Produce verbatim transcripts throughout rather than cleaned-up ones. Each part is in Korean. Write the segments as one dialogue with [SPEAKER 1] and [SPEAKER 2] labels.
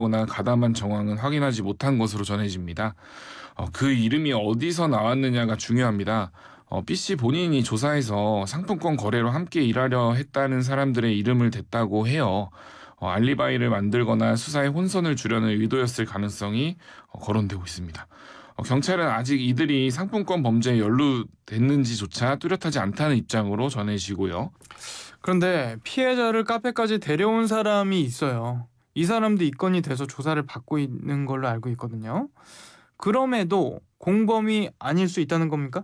[SPEAKER 1] 거나 가담한 정황은 확인하지 못한 것으로 전해집니다. 어, 그 이름이 어디서 나왔느냐가 중요합니다. 어, B씨 본인이 조사해서 상품권 거래로 함께 일하려 했다는 사람들의 이름을 댔다고 해요. 어, 알리바이를 만들거나 수사에 혼선을 주려는 의도였을 가능성이 어, 거론되고 있습니다. 어, 경찰은 아직 이들이 상품권 범죄에 연루됐는지조차 뚜렷하지 않다는 입장으로 전해지고요.
[SPEAKER 2] 그런데 피해자를 카페까지 데려온 사람이 있어요. 이 사람도 입건이 돼서 조사를 받고 있는 걸로 알고 있거든요. 그럼에도 공범이 아닐 수 있다는 겁니까?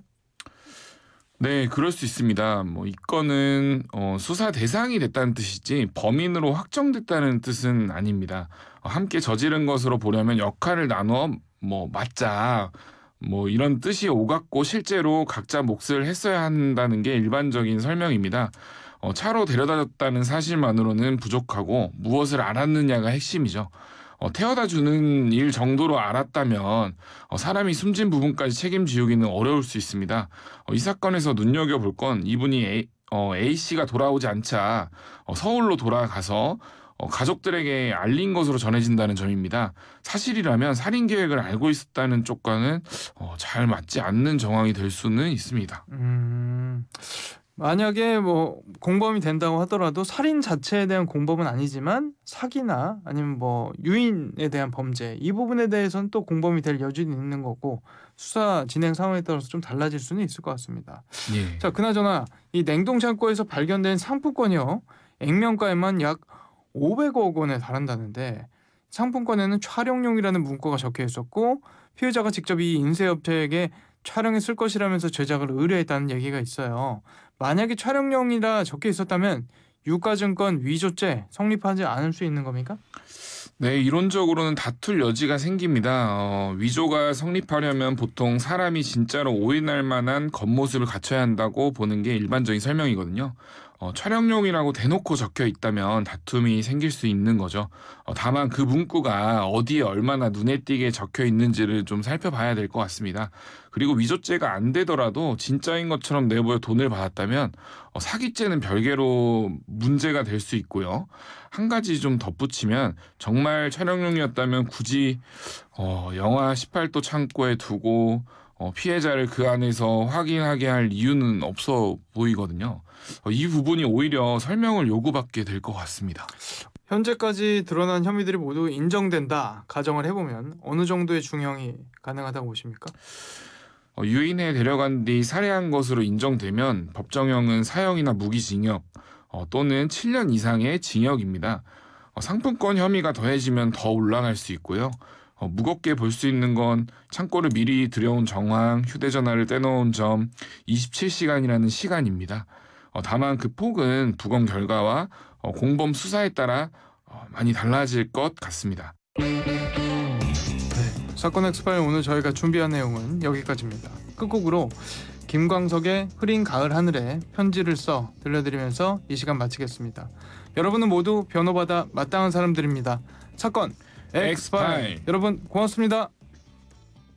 [SPEAKER 1] 네, 그럴 수 있습니다. 뭐, 이 건은 어, 수사 대상이 됐다는 뜻이지 범인으로 확정됐다는 뜻은 아닙니다. 어, 함께 저지른 것으로 보려면 역할을 나눠 뭐 맞자 뭐 이런 뜻이 오갔고 실제로 각자 몫을 했어야 한다는 게 일반적인 설명입니다. 어, 차로 데려다줬다는 사실만으로는 부족하고 무엇을 알았느냐가 핵심이죠. 어, 태워다 주는 일 정도로 알았다면 어, 사람이 숨진 부분까지 책임지우기는 어려울 수 있습니다. 어, 이 사건에서 눈여겨볼 건 이분이 A, 어, A씨가 돌아오지 않자 어, 서울로 돌아가서 어, 가족들에게 알린 것으로 전해진다는 점입니다. 사실이라면 살인 계획을 알고 있었다는 쪽과는 어, 잘 맞지 않는 정황이 될 수는 있습니다.
[SPEAKER 2] 음, 만약에 뭐 공범이 된다고 하더라도 살인 자체에 대한 공범은 아니지만 사기나 아니면 뭐 유인에 대한 범죄 이 부분에 대해서는 또 공범이 될 여지는 있는 거고 수사 진행 상황에 따라서 좀 달라질 수는 있을 것 같습니다.
[SPEAKER 1] 예.
[SPEAKER 2] 자, 그나저나 이 냉동 창고에서 발견된 상품권이요. 액면가에만 약 오백억 원에 달한다는데 상품권에는 촬영용이라는 문구가 적혀 있었고 피해자가 직접 이 인쇄업체에게 촬영에 쓸 것이라면서 제작을 의뢰했다는 얘기가 있어요. 만약에 촬영용이라 적혀 있었다면 유가증권 위조죄 성립하지 않을 수 있는 겁니까?
[SPEAKER 1] 네, 이론적으로는 다툴 여지가 생깁니다. 어, 위조가 성립하려면 보통 사람이 진짜로 오인할 만한 겉모습을 갖춰야 한다고 보는 게 일반적인 설명이거든요. 어, 촬영용이라고 대놓고 적혀 있다면 다툼이 생길 수 있는 거죠. 어, 다만 그 문구가 어디에 얼마나 눈에 띄게 적혀 있는지를 좀 살펴봐야 될 것 같습니다. 그리고 위조죄가 안 되더라도 진짜인 것처럼 내보여 돈을 받았다면 어, 사기죄는 별개로 문제가 될 수 있고요. 한 가지 좀 덧붙이면 정말 촬영용이었다면 굳이 어, 영하 십팔 도 창고에 두고 어, 피해자를 그 안에서 확인하게 할 이유는 없어 보이거든요. 어, 이 부분이 오히려 설명을 요구받게 될 것 같습니다.
[SPEAKER 2] 현재까지 드러난 혐의들이 모두 인정된다 가정을 해보면 어느 정도의 중형이 가능하다고 보십니까?
[SPEAKER 1] 어, 유인해 데려간 뒤 살해한 것으로 인정되면 법정형은 사형이나 무기징역 어, 또는 칠 년 이상의 징역입니다. 어, 상품권 혐의가 더해지면 더 올라갈 수 있고요. 어, 무겁게 볼 수 있는 건 창고를 미리 들여온 정황, 휴대전화를 떼놓은 점, 이십칠 시간이라는 시간입니다. 어, 다만 그 폭은 부검 결과와 어, 공범 수사에 따라 어, 많이 달라질 것 같습니다.
[SPEAKER 2] 사건 엑스파일 오늘 저희가 준비한 내용은 여기까지입니다. 끝곡으로 김광석의 흐린 가을 하늘에 편지를 써 들려드리면서 이 시간 마치겠습니다. 여러분은 모두 변호받아 마땅한 사람들입니다. 사건 엑스파일
[SPEAKER 1] 엑스파일.
[SPEAKER 2] 여러분 고맙습니다.